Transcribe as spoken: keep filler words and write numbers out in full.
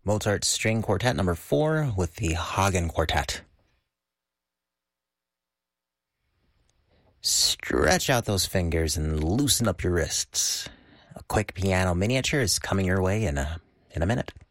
Mozart String Quartet number four with the Hagen Quartet. Stretch out those fingers and loosen up your wrists. A quick piano miniature is coming your way in a, in a minute.